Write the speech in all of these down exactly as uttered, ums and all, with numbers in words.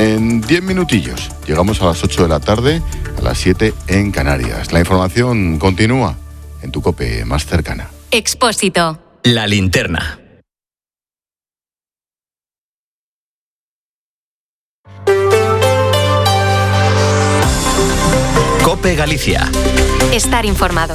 En diez minutillos llegamos a las ocho de la tarde, a las siete en Canarias. La información continúa en tu COPE más cercana. Expósito. La linterna. COPE Galicia. Estar informado.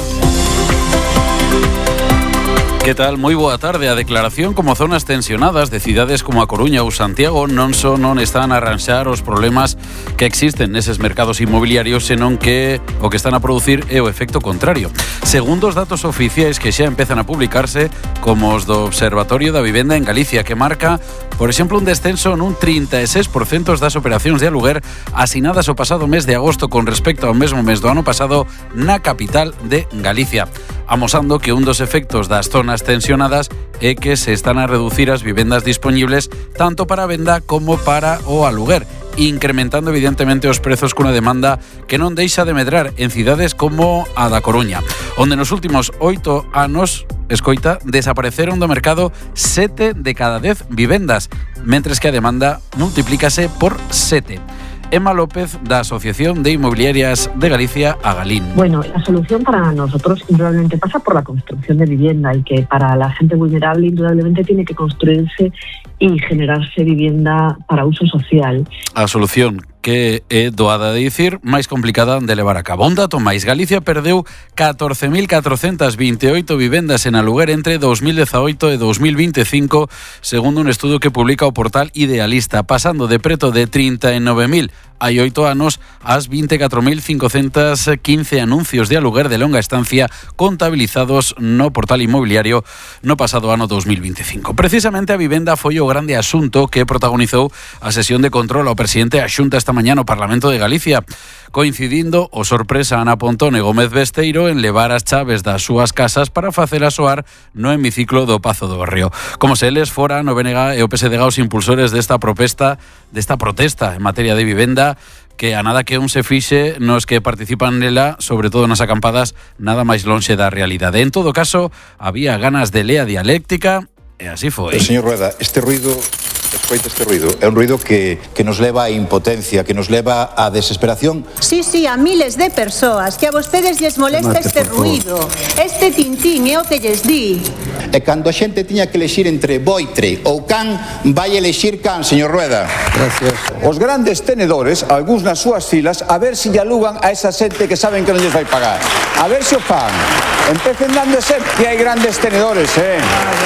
Que tal? Moi boa tarde. A declaración como zonas tensionadas de cidades como a Coruña ou Santiago non só non están a arranxar os problemas que existen neses mercados inmobiliarios, senón que o que están a producir é o efecto contrario. Segundo os datos oficiais que xa empezan a publicarse, como os do Observatorio da Vivenda en Galicia, que marca, por exemplo, un descenso nun trinta e seis por cento das operacións de aluguer asinadas o pasado mes de agosto con respecto ao mesmo mes do ano pasado na capital de Galicia, amosando que un dos efectos das zonas tensionadas é que se están a reducir as vivendas dispoñibles tanto para a venda como para o aluguer, incrementando evidentemente os prezos cunha demanda que non deixa de medrar en cidades como a da Coruña, onde nos últimos oito anos, escoita, desapareceron do mercado sete de cada dez vivendas, mentres que a demanda multiplícase por sete. Emma López, da Asociación de Inmobiliarias de Galicia, Agalín. Bueno, la solución para nosotros indudablemente pasa por la construcción de vivienda y que para la gente vulnerable indudablemente tiene que construirse y generarse vivienda para uso social. A solución que é doada de dicir, máis complicada de levar a cabo. Un dato máis, Galicia perdeu catorce mil catrocentas vinte e oito vivendas en aluguer entre dos mil dezaoito e dos mil vinte e cinco, segundo un estudo que publica o portal Idealista, pasando de preto de trinta e nove mil hai oito anos ás vinte e catro mil cincocentos quince anuncios de aluguer de longa estancia contabilizados no portal inmobiliario no pasado ano dos mil vinte e cinco. Precisamente a vivenda foi o grande asunto que protagonizou a sesión de control ao presidente da Xunta esta mañá no Parlamento de Galicia, coincidindo o sorpresa Ana Pontón e Gómez Besteiro en levar as chaves das súas casas para facela soar no hemiciclo do Pazo do Barrio. Como se eles foran o B N G e o P S D G os impulsores desta protesta, desta protesta en materia de vivenda, que a nada que un se fixe nos que participan nela, sobre todo nas acampadas, nada máis lonxe da realidade. En todo caso, había ganas de lea dialéctica e así foi. Pero, señor Rueda, este ruido... Escoita este ruido. É un ruido que, que nos leva a impotencia, que nos leva a desesperación. Sí, sí, a miles de persoas que a vostedes lles molesta este ruido. Este tintín é o que lles di. E cando a xente tiña que elexir entre boitre ou can, vai elexir can, señor Rueda. Gracias. Os grandes tenedores, algúns nas súas filas, a ver se lle alugan a esa xente que saben que non lles vai pagar. A ver se o fan. Empecen dando ser que hai grandes tenedores, eh?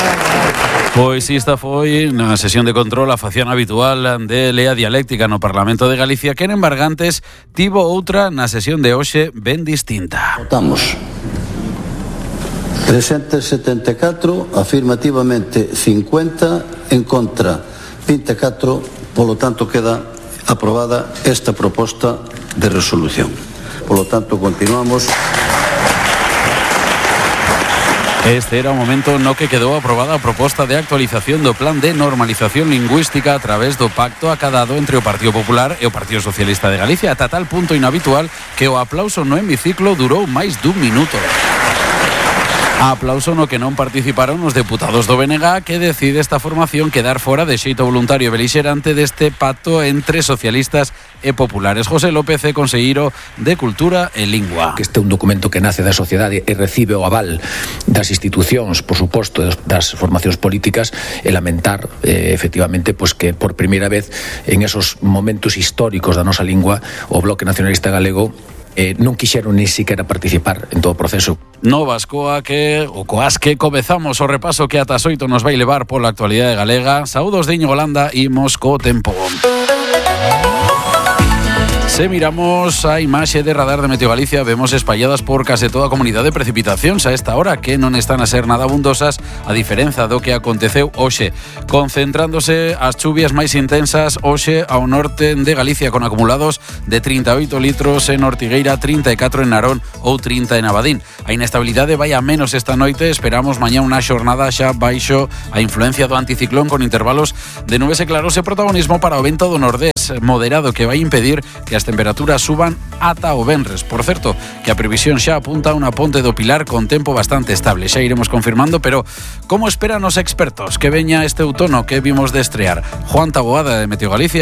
Pois esta foi na sesión de control a facción habitual de lea dialéctica no Parlamento de Galicia, que en Embargantes tivo outra na sesión de hoxe ben distinta. Votamos presentes setenta e catro, afirmativamente cincuenta, en contra vinte e catro, polo tanto queda aprobada esta proposta de resolución. Polo tanto, continuamos. Este era o momento no que quedou aprobada a proposta de actualización do Plan de Normalización Lingüística a través do pacto acadado entre o Partido Popular e o Partido Socialista de Galicia, ata tal punto inhabitual que o aplauso no hemiciclo durou máis dun minuto. A aplauso no que non participaron os deputados do B N G, que decide esta formación quedar fora de xeito voluntario e belixerante deste pacto entre socialistas e populares. José López é conselleiro de Cultura e Lingua. Que este é un documento que nace da sociedade e recibe o aval das institucións, por suposto, das formacións políticas, e lamentar, eh, efectivamente, pues, que por primeira vez en esos momentos históricos da nosa lingua o Bloque Nacionalista Galego Eh, non quixeron ni siquiera participar en todo o proceso. Novas coa que, o coas que comezamos o repaso que ata as oito nos vai levar pola actualidade galega. Saúdos de Íñigo Landa, imos co tempo. Se miramos a imaxe de radar de Meteo Galicia, vemos espalladas por case toda a comunidade precipitacións a esta hora que non están a ser nada abundosas, a diferenza do que aconteceu hoxe, concentrándose as chuvias máis intensas hoxe ao norte de Galicia, con acumulados de trinta e oito litros en Ortigueira, trinta e catro en Narón ou trinta en Abadín. A inestabilidade vai a menos esta noite, esperamos mañá unha xornada xa baixo a influencia do anticiclón, con intervalos de nubes e claros e protagonismo para o vento do nordés moderado, que vai impedir que as temperaturas suban ata o venres. Por certo, que a previsión xa apunta a unha ponte do Pilar con tempo bastante estable. Xa iremos confirmando, pero como esperan os expertos que veña este outono que vimos de estrear? Juan Taboada, de Meteo Galicia.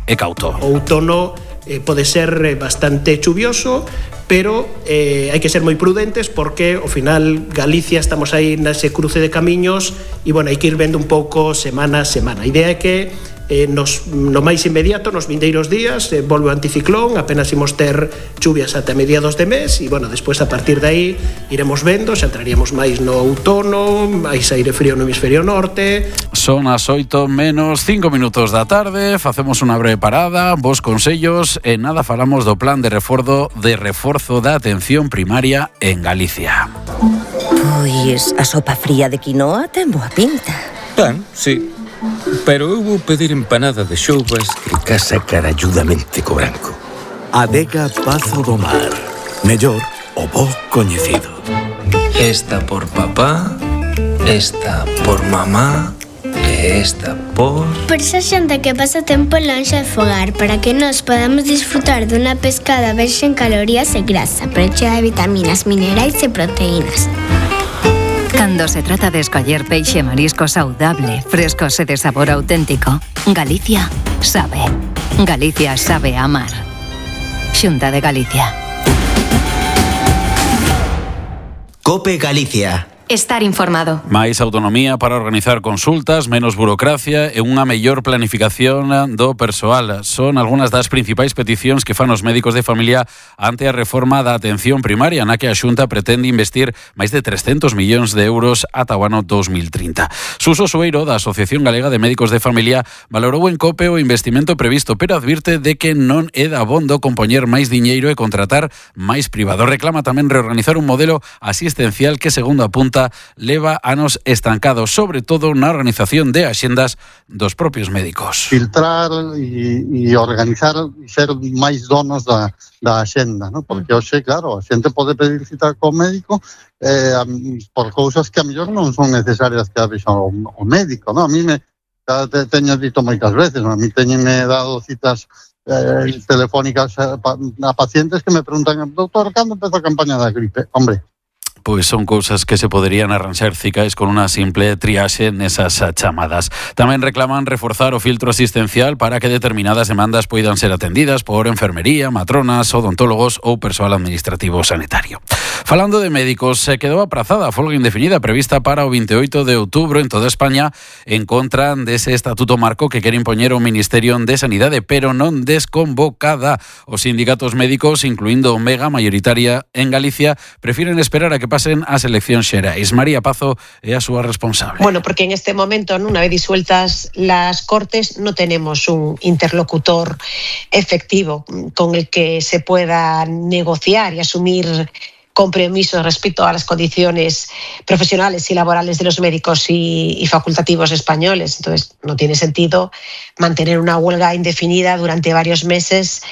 e cauto. O outono eh, pode ser bastante chuvioso, pero eh, hai que ser moi prudentes porque ao final Galicia estamos aí nese cruce de camiños e bueno, hai que ir vendo un pouco semana a semana. A idea é que eh, nos, no máis inmediato, nos vindeiros días, eh, volve o anticiclón, apenas imos ter chuvias ata mediados de mes e bueno, despois a partir de aí iremos vendo, xa entraríamos máis no outono, máis aire frío no hemisferio norte. Son as oito menos cinco minutos da tarde, facemos unha breve parada, vos consellos e nada falamos do plan de reforzo de reforzo da atención primaria en Galicia. Pois a sopa fría de quinoa ten boa pinta. Ben, sí. Pero eu vou pedir empanada de xoubas que casa caralludamente co branco. Adega Pazo do Mar. Mellor o bo coñecido. Esta por papá, esta por mamá e esta por... Por esa xente que pasa tempo lonxe de fogar, para que nos podamos disfrutar dunha pescada verxe en calorías e grasa, pero chea de vitaminas, minerais e proteínas. Cando se trata de escoller peixe e marisco saudable, frescos e de sabor auténtico, Galicia sabe. Galicia sabe amar. Xunta de Galicia. COPE Galicia. Estar informado. Máis autonomía para organizar consultas, menos burocracia e unha mellor planificación do persoal. Son algunhas das principais peticións que fan os médicos de familia ante a reforma da atención primaria, na que a Xunta pretende investir máis de trescentos millóns de euros ata o ano dos mil trinta. Suso Soeiro, da Asociación Galega de Médicos de Familia, valorou en COPE o investimento previsto, pero advirte de que non é dabondo compoñer máis diñeiro e contratar máis privado. Reclama tamén reorganizar un modelo asistencial que, segundo apunta, leva anos estancados, sobre todo na organización de axendas dos propios médicos. Filtrar e, e organizar e ser máis donos da, da axenda, ¿no? Porque hoxe, claro, a xente pode pedir cita co médico eh, por cousas que a mellor non son necesarias que a vexa o, o médico, ¿no? A mí me te, teño dito moitas veces, ¿no? A mí teñenme dado citas eh, telefónicas a, a pacientes que me preguntan, doutor, cando empeza a campaña da gripe? Hombre, Pois son cousas que se poderían arranxar cicais con unha simple triaxe nesas chamadas. Tamén reclaman reforzar o filtro asistencial para que determinadas demandas poidan ser atendidas por enfermería, matronas, odontólogos ou persoal administrativo sanitario. Falando de médicos, se quedou aprazada a folga indefinida prevista para o veintioito de outubro en toda España en contra dese estatuto marco que quere impoñer o Ministerio de Sanidade, pero non desconvocada. Os sindicatos médicos, incluindo Omega, mayoritaria en Galicia, prefieren esperar a que pasen as eleccións xerais. María Pazo é a súa responsable. Bueno, porque en este momento, unha vez disueltas las Cortes, no tenemos un interlocutor efectivo con el que se pueda negociar y asumir compromisos respecto a las condiciones profesionales y laborales de los médicos y, y facultativos españoles. Entonces, no tiene sentido mantener una huelga indefinida durante varios meses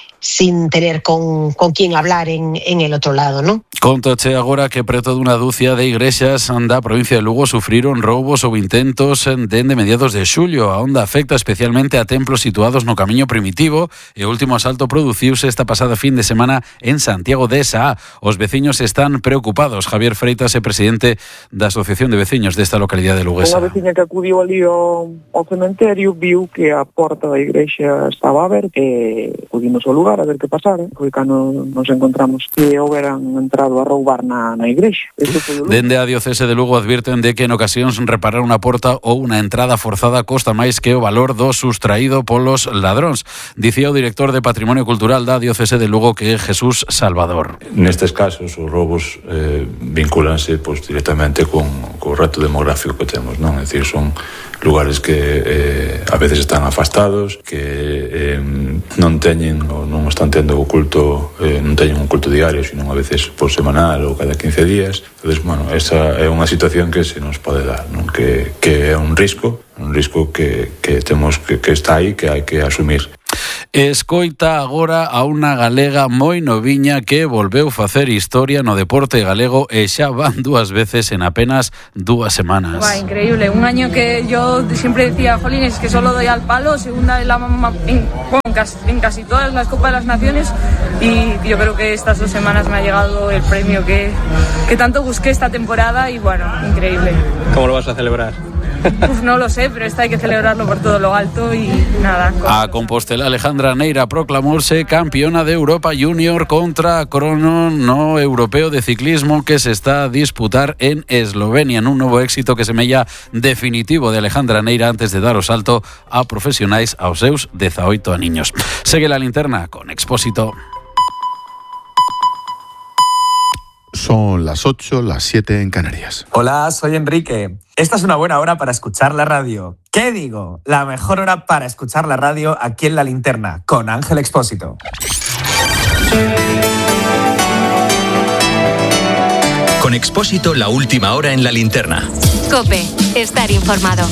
sin tener con, con quién hablar en, en el otro lado, ¿no? Contache agora que preto dunha dúcia de igrexas da provincia de Lugo sufriron roubos ou intentos dende mediados de xullo. A onda afecta especialmente a templos situados no camiño primitivo e o último asalto produciuse esta pasada fin de semana en Santiago de Sá. Os veciños están preocupados. Javier Freitas é presidente da Asociación de Veciños desta localidade de Luguesa. Unha veciña que acudiu ali ao, ao cementerio viu que a porta da igrexa estaba aberta e acudimos ao lugar a ver que pasara, porque cando nos encontramos que houberan entrado a roubar na, na igrexa. Dende a Diocese de Lugo advirten de que en ocasións reparar unha porta ou unha entrada forzada costa máis que o valor do sustraído polos ladróns. Dicía o director de Patrimonio Cultural da Diocese de Lugo, que é Jesús Salvador. Nestes casos, os roubos eh, vincúlanse pues, directamente con, con o reto demográfico que temos, non? É dicir, son lugares que eh, a veces están afastados, que eh, non teñen ou non están tendo o culto, eh, non teñen un culto diario, sino a veces por semanal ou cada quince días. Entonces, bueno, esa é unha situación que se nos pode dar, non? Que, que é un risco, un risco que, que temos que, que está aí, que hai que asumir. Escoita agora a unha galega moi noviña que volveu facer historia no deporte galego e xa van dúas veces en apenas dúas semanas. Buah, increíble, un año que yo siempre decía, jolines, que solo doy al palo, segunda en, la, en, en, casi, en casi todas las Copas de las Naciones, y yo creo que estas dos semanas me ha llegado el premio que, que tanto busqué esta temporada y bueno, increíble. ¿Cómo lo vas a celebrar? Uf, no lo sé, pero esto hay que celebrarlo por todo lo alto y nada. A Compostela, Alejandra Neira proclamóse campeona de Europa Junior contra crono no europeo de ciclismo que se está a disputar en Eslovenia, en un nuevo éxito que semella definitivo de Alejandra Neira antes de dar o salto a profesionais aos seus dezaoito aniños. Segue la linterna con Expósito. Son las ocho, las siete en Canarias. Hola, soy Enrique. Esta es una buena hora para escuchar la radio. ¿Qué digo? La mejor hora para escuchar la radio aquí en La Linterna, con Ángel Expósito. Con Expósito, la última hora en La Linterna. COPE, estar informado.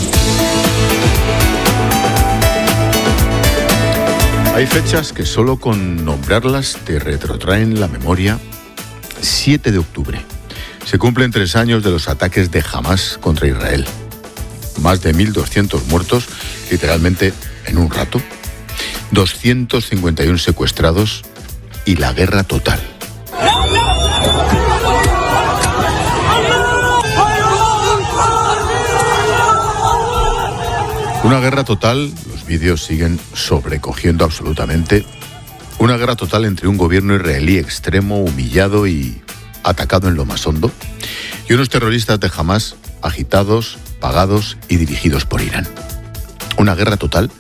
Hay fechas que solo con nombrarlas te retrotraen la memoria. siete de octubre. Se cumplen tres años de los ataques de Hamás contra Israel. Más de mil doscientos muertos, literalmente en un rato. doscientos cincuenta y uno secuestrados y la guerra total. Una guerra total, los vídeos siguen sobrecogiendo absolutamente. Una guerra total entre un gobierno israelí extremo, humillado y atacado en lo más hondo, y unos terroristas de Hamás agitados, pagados y dirigidos por Irán. Una guerra total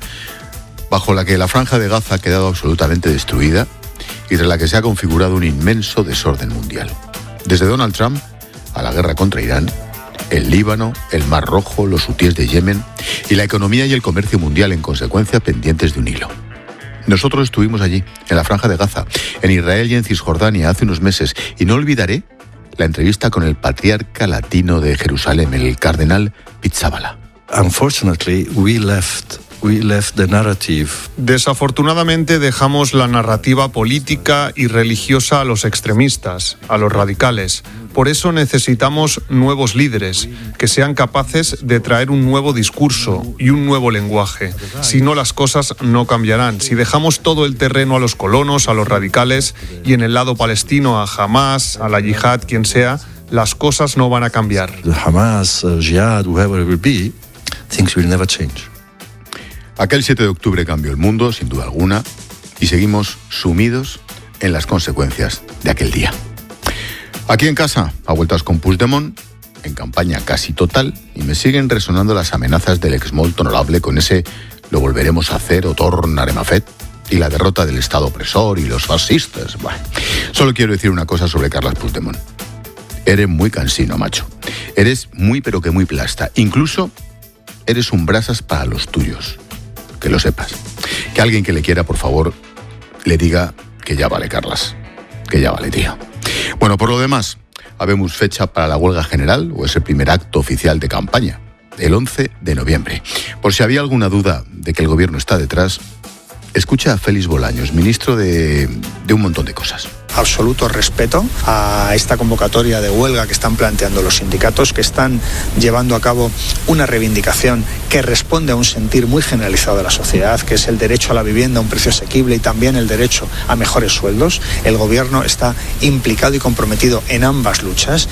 bajo la que la franja de Gaza ha quedado absolutamente destruida y tras la que se ha configurado un inmenso desorden mundial. Desde Donald Trump a la guerra contra Irán, el Líbano, el Mar Rojo, los hutíes de Yemen y la economía y el comercio mundial en consecuencia pendientes de un hilo. Nosotros estuvimos allí, en la Franja de Gaza, en Israel y en Cisjordania hace unos meses, y no olvidaré la entrevista con el patriarca latino de Jerusalén, el cardenal Pizzaballa. Unfortunately, we left We left the narrative. Desafortunadamente dejamos la narrativa política y religiosa a los extremistas, a los radicales. Por eso necesitamos nuevos líderes, que sean capaces de traer un nuevo discurso y un nuevo lenguaje. Si no, las cosas no cambiarán. Si dejamos todo el terreno a los colonos, a los radicales, y en el lado palestino a Hamás, a la yihad, quien sea, las cosas no van a cambiar. The Hamas, uh, Jihad, whoever it will be, things will never change. Aquel siete de octubre cambió el mundo, sin duda alguna, y seguimos sumidos en las consecuencias de aquel día. Aquí en casa, a vueltas con Puigdemont, en campaña casi total, y me siguen resonando las amenazas del ex molt honorable con ese «lo volveremos a hacer» o «tornarem a fet», y la derrota del Estado opresor y los fascistas. Bueno, solo quiero decir una cosa sobre Carles Puigdemont. Eres muy cansino, macho. Eres muy pero que muy plasta. Incluso eres un brasas para los tuyos. Que lo sepas. Que alguien que le quiera, por favor, le diga que ya vale, Carlas. Que ya vale, tío. Bueno, por lo demás, habemos fecha para la huelga general, o ese primer acto oficial de campaña, el once de noviembre. Por si había alguna duda de que el gobierno está detrás, escucha a Félix Bolaños, ministro de, de un montón de cosas. Absoluto respeto a esta convocatoria de huelga que están planteando los sindicatos, que están llevando a cabo una reivindicación que responde a un sentir muy generalizado de la sociedad, que es el derecho a la vivienda a un precio asequible y también el derecho a mejores sueldos. El gobierno está implicado y comprometido en ambas luchas.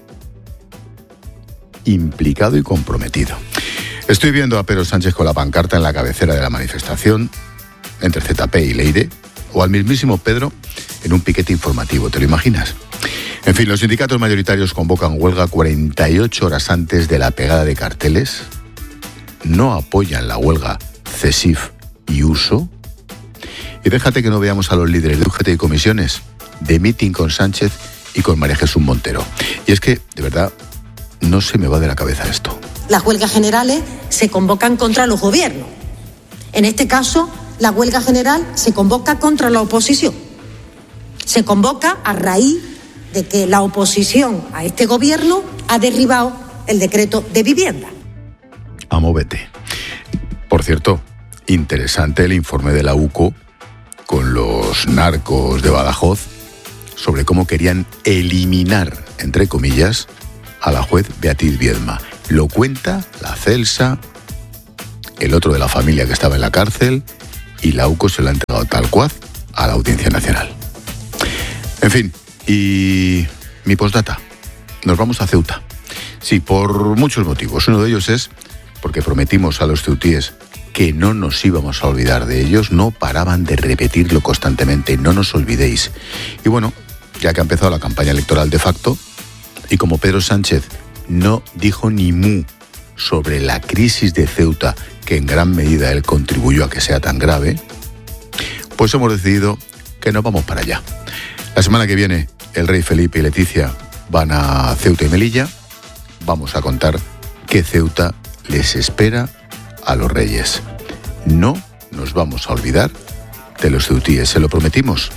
Implicado y comprometido. Estoy viendo a Pedro Sánchez con la pancarta en la cabecera de la manifestación, entre Z P y Leire, o al mismísimo Pedro en un piquete informativo, ¿te lo imaginas? En fin, los sindicatos mayoritarios convocan huelga cuarenta y ocho horas antes de la pegada de carteles. No apoyan la huelga CESIF y USO. Y déjate que no veamos a los líderes de U G T y comisiones de meeting con Sánchez y con María Jesús Montero. Y es que, de verdad, no se me va de la cabeza esto. Las huelgas generales se convocan contra los gobiernos. En este caso, la huelga general se convoca contra la oposición. Se convoca a raíz de que la oposición a este gobierno ha derribado el decreto de vivienda. Amóvete. Por cierto, interesante el informe de la U C O con los narcos de Badajoz sobre cómo querían eliminar, entre comillas, a la juez Beatriz Viedma. Lo cuenta la Celsa, el otro de la familia que estaba en la cárcel, y la U C O se lo ha entregado tal cual a la Audiencia Nacional. En fin, y mi postdata. Nos vamos a Ceuta. Sí, por muchos motivos. Uno de ellos es porque prometimos a los ceutíes que no nos íbamos a olvidar de ellos, no paraban de repetirlo constantemente, no nos olvidéis. Y bueno, ya que ha empezado la campaña electoral de facto, y como Pedro Sánchez no dijo ni mu sobre la crisis de Ceuta, que en gran medida él contribuyó a que sea tan grave, pues hemos decidido que nos vamos para allá. La semana que viene el rey Felipe y Leticia van a Ceuta y Melilla. Vamos a contar qué Ceuta les espera a los reyes. No nos vamos a olvidar de los ceutíes, se lo prometimos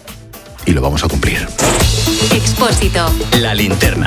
y lo vamos a cumplir. Expósito. La linterna.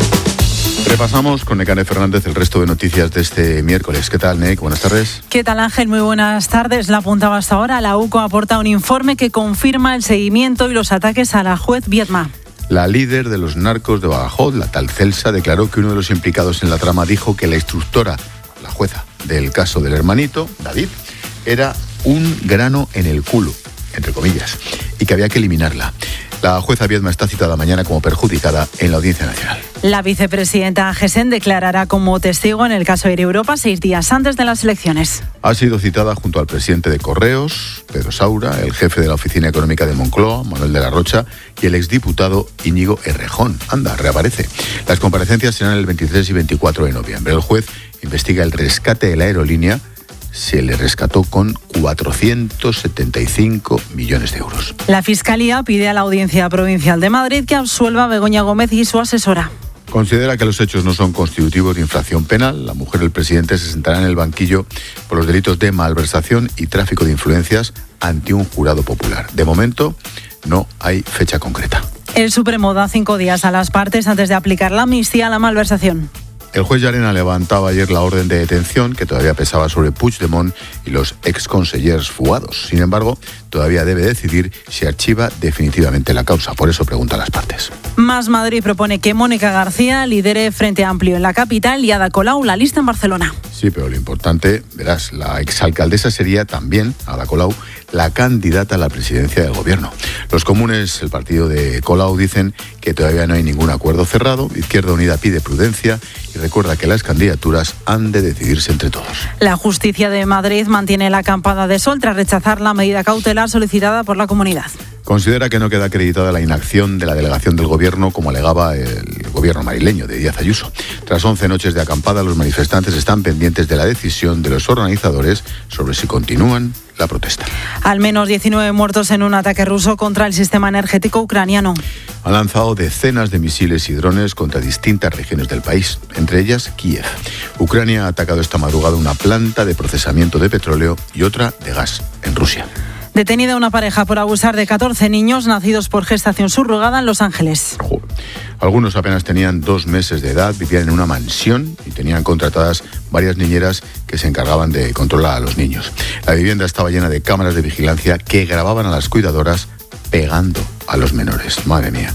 Repasamos con Nekane Fernández el resto de noticias de este miércoles. ¿Qué tal, Nek? Buenas tardes. ¿Qué tal, Ángel? Muy buenas tardes. La apuntaba hasta ahora. La U C O aporta un informe que confirma el seguimiento y los ataques a la juez Viedma. La líder de los narcos de Badajoz, la tal Celsa, declaró que uno de los implicados en la trama dijo que la instructora, la jueza del caso del hermanito, David, era un grano en el culo, entre comillas, y que había que eliminarla. La jueza Viedma está citada mañana como perjudicada en la Audiencia Nacional. La vicepresidenta Gesen declarará como testigo en el caso Air Europa seis días antes de las elecciones. Ha sido citada junto al presidente de Correos, Pedro Saura, el jefe de la Oficina Económica de Moncloa, Manuel de la Rocha, y el exdiputado Íñigo Errejón. Anda, reaparece. Las comparecencias serán el veintitrés y veinticuatro de noviembre. El juez investiga el rescate de la aerolínea. Se le rescató con cuatrocientos setenta y cinco millones de euros. La Fiscalía pide a la Audiencia Provincial de Madrid que absuelva a Begoña Gómez y su asesora. Considera que los hechos no son constitutivos de infracción penal. La mujer del presidente se sentará en el banquillo por los delitos de malversación y tráfico de influencias ante un jurado popular. De momento, no hay fecha concreta. El Supremo da cinco días a las partes antes de aplicar la amnistía a la malversación. El juez Llarena levantaba ayer la orden de detención que todavía pesaba sobre Puigdemont y los exconsellers fugados. Sin embargo, todavía debe decidir si archiva definitivamente la causa. Por eso pregunta a las partes. Más Madrid propone que Mónica García lidere Frente Amplio en la capital y Ada Colau la lista en Barcelona. Sí, pero lo importante, verás, la exalcaldesa sería también, Ada Colau, la candidata a la presidencia del gobierno. Los comunes, el partido de Colau, dicen que todavía no hay ningún acuerdo cerrado. Izquierda Unida pide prudencia y recuerda que las candidaturas han de decidirse entre todos. La justicia de Madrid mantiene la acampada de sol tras rechazar la medida cautelar solicitada por la comunidad. Considera que no queda acreditada la inacción de la delegación del gobierno, como alegaba el gobierno madrileño de Díaz Ayuso. Tras once noches de acampada, los manifestantes están pendientes de la decisión de los organizadores sobre si continúan la protesta. Al menos diecinueve muertos en un ataque ruso contra el sistema energético ucraniano. Han lanzado decenas de misiles y drones contra distintas regiones del país, entre ellas Kiev. Ucrania ha atacado esta madrugada una planta de procesamiento de petróleo y otra de gas en Rusia. Detenida una pareja por abusar de catorce niños nacidos por gestación subrogada en Los Ángeles. Algunos apenas tenían dos meses de edad, vivían en una mansión y tenían contratadas varias niñeras que se encargaban de controlar a los niños. La vivienda estaba llena de cámaras de vigilancia que grababan a las cuidadoras pegando a los menores. Madre mía.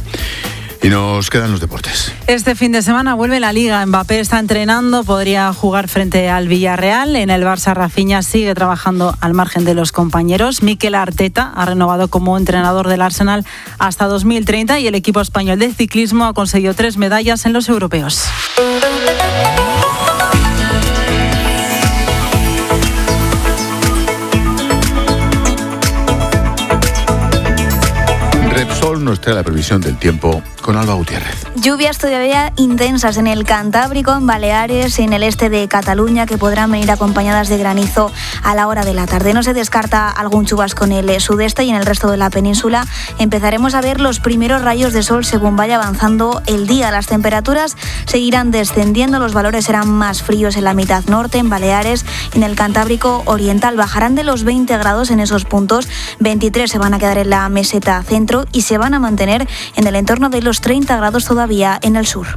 Y nos quedan los deportes. Este fin de semana vuelve la Liga. Mbappé está entrenando, podría jugar frente al Villarreal. En el Barça, Rafinha sigue trabajando al margen de los compañeros. Mikel Arteta ha renovado como entrenador del Arsenal hasta dos mil treinta y el equipo español de ciclismo ha conseguido tres medallas en los europeos. Repsol nos trae la previsión del tiempo con Alba Gutiérrez. Lluvias todavía intensas en el Cantábrico, en Baleares, en el este de Cataluña, que podrán venir acompañadas de granizo a la hora de la tarde. No se descarta algún chubasco en el sudeste y en el resto de la península. Empezaremos a ver los primeros rayos de sol según vaya avanzando el día. Las temperaturas seguirán descendiendo, los valores serán más fríos en la mitad norte, en Baleares, en el Cantábrico oriental. Bajarán de los veinte grados en esos puntos, veintitrés se van a quedar en la meseta centro y se van a mantener en el entorno de los treinta grados todavía en el sur.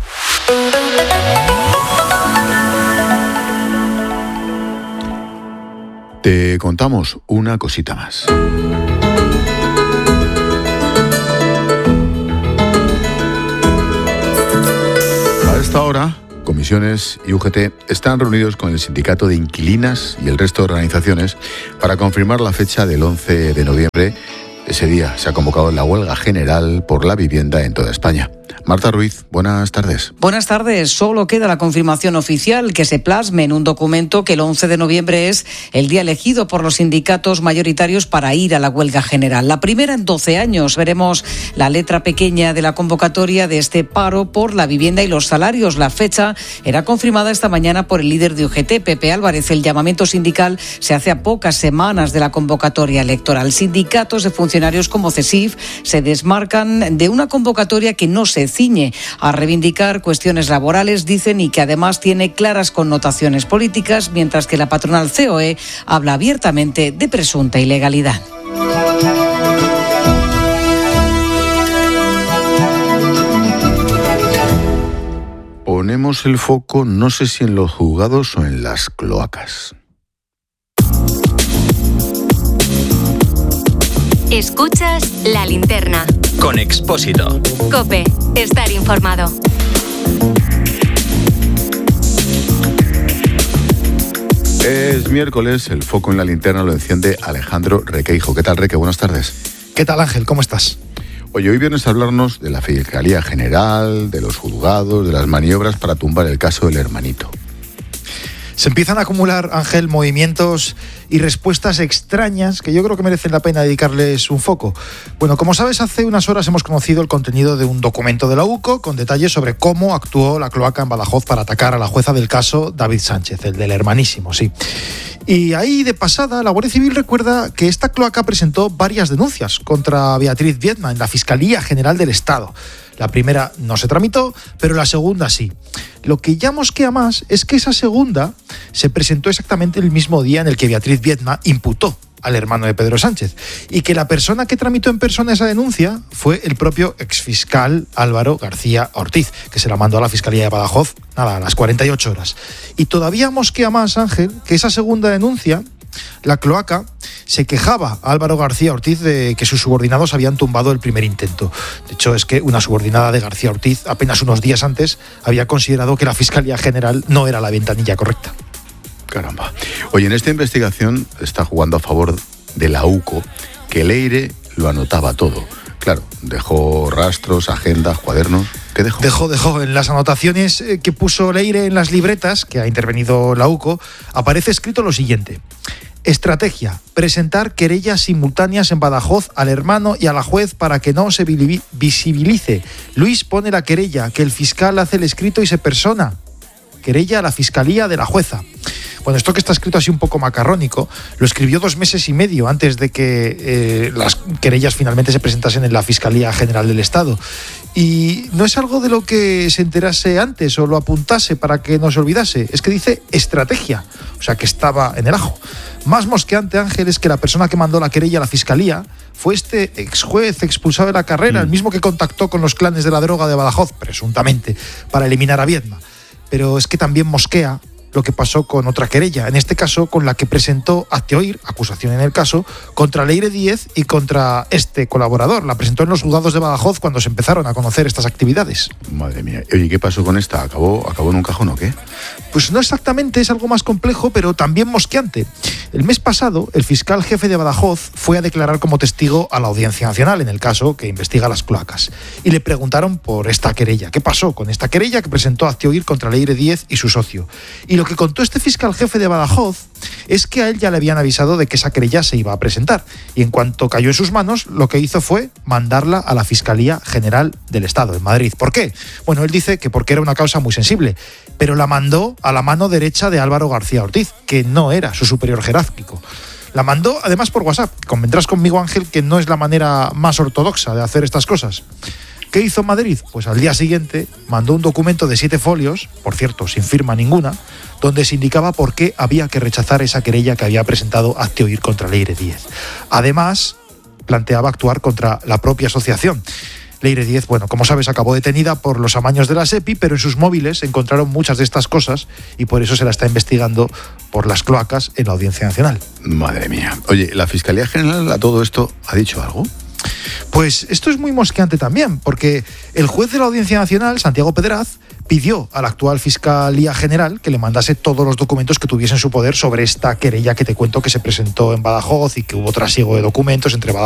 Te contamos una cosita más. A esta hora, Comisiones y U G T están reunidos con el Sindicato de Inquilinas y el resto de organizaciones para confirmar la fecha del once de noviembre Ese día se ha convocado la huelga general por la vivienda en toda España. Marta Ruiz, buenas tardes. Buenas tardes. Solo queda la confirmación oficial que se plasme en un documento que el once de noviembre es el día elegido por los sindicatos mayoritarios para ir a la huelga general. La primera en doce años. Veremos la letra pequeña de la convocatoria de este paro por la vivienda y los salarios. La fecha era confirmada esta mañana por el líder de U G T, Pepe Álvarez. El llamamiento sindical se hace a pocas semanas de la convocatoria electoral. Sindicatos de funcionarios como CESIF se desmarcan de una convocatoria que no se ciñe a reivindicar cuestiones laborales, dicen, y que además tiene claras connotaciones políticas, mientras que la patronal C O E habla abiertamente de presunta ilegalidad. Ponemos el foco, no sé si en los juzgados o en las cloacas. Escuchas La Linterna. Con Expósito. COPE. Estar informado. Es miércoles, el foco en La Linterna lo enciende Alejandro Requeijo. ¿Qué tal, Reque? Buenas tardes. ¿Qué tal, Ángel? ¿Cómo estás? Oye, hoy vienes a hablarnos de la Fiscalía General, de los juzgados, de las maniobras para tumbar el caso del hermanito. Se empiezan a acumular, Ángel, movimientos y respuestas extrañas que yo creo que merecen la pena dedicarles un foco. Bueno, como sabes, hace unas horas hemos conocido el contenido de un documento de la U C O con detalles sobre cómo actuó la cloaca en Badajoz para atacar a la jueza del caso, David Sánchez, el del hermanísimo, sí. Y ahí, de pasada, la Guardia Civil recuerda que esta cloaca presentó varias denuncias contra Beatriz Viedma en la Fiscalía General del Estado. La primera no se tramitó, pero la segunda sí. Lo que ya mosquea más es que esa segunda se presentó exactamente el mismo día en el que Beatriz Viedma imputó al hermano de Pedro Sánchez, y que la persona que tramitó en persona esa denuncia fue el propio exfiscal Álvaro García Ortiz, que se la mandó a la Fiscalía de Badajoz, nada, a las cuarenta y ocho horas. Y todavía mosquea más, Ángel, que esa segunda denuncia, la cloaca, se quejaba a Álvaro García Ortiz de que sus subordinados habían tumbado el primer intento. De hecho, es que una subordinada de García Ortiz, apenas unos días antes, había considerado que la Fiscalía General no era la ventanilla correcta. Caramba. Oye, en esta investigación está jugando a favor de la U C O, que Leire lo anotaba todo. Claro, dejó rastros, agendas, cuadernos. ¿Qué dejó? Dejó, dejó. En las anotaciones que puso Leire en las libretas, que ha intervenido la U C O, aparece escrito lo siguiente. Estrategia: presentar querellas simultáneas en Badajoz al hermano y a la juez para que no se visibilice. Luis pone la querella, que el fiscal hace el escrito y se persona. Querella a la Fiscalía de la jueza. Bueno, esto que está escrito así un poco macarrónico, lo escribió dos meses y medio antes de que eh, las querellas finalmente se presentasen en la Fiscalía General del Estado. Y no es algo de lo que se enterase antes o lo apuntase para que no se olvidase, es que dice estrategia, o sea que estaba en el ajo. Más mosqueante, Ángel, es que la persona que mandó la querella a la Fiscalía fue este ex juez expulsado de la carrera, mm. el mismo que contactó con los clanes de la droga de Badajoz, presuntamente, para eliminar a Viedma. Pero es que también mosquea lo que pasó con otra querella, en este caso con la que presentó Azteoir, acusación en el caso, contra Leire Díez y contra este colaborador. La presentó en los juzgados de Badajoz cuando se empezaron a conocer estas actividades. Madre mía. Oye, ¿qué pasó con esta? ¿Acabó, acabó en un cajón o qué? Pues no exactamente, es algo más complejo, pero también mosqueante. El mes pasado, el fiscal jefe de Badajoz fue a declarar como testigo a la Audiencia Nacional en el caso que investiga las cloacas. Y le preguntaron por esta querella. ¿Qué pasó con esta querella que presentó Azteoir contra Leire Díez y su socio? Y lo que contó este fiscal jefe de Badajoz es que a él ya le habían avisado de que esa querella se iba a presentar. Y en cuanto cayó en sus manos, lo que hizo fue mandarla a la Fiscalía General del Estado, en Madrid. ¿Por qué? Bueno, él dice que porque era una causa muy sensible, pero la mandó a la mano derecha de Álvaro García Ortiz, que no era su superior jerárquico. La mandó además por WhatsApp. Convendrás conmigo, Ángel, que no es la manera más ortodoxa de hacer estas cosas. ¿Qué hizo Madrid? Pues al día siguiente mandó un documento de siete folios, por cierto, sin firma ninguna, donde se indicaba por qué había que rechazar esa querella que había presentado Azteoir contra Leire Díez. Además, planteaba actuar contra la propia asociación. Leire Díez, bueno, como sabes, acabó detenida por los amaños de la SEPI, pero en sus móviles encontraron muchas de estas cosas y por eso se la está investigando por las cloacas en la Audiencia Nacional. Madre mía. Oye, ¿la Fiscalía General a todo esto ha dicho algo? Pues esto es muy mosqueante también, porque el juez de la Audiencia Nacional, Santiago Pedraz, pidió a la actual Fiscalía General que le mandase todos los documentos que tuviese en su poder sobre esta querella que te cuento que se presentó en Badajoz y que hubo trasiego de documentos entre Badajoz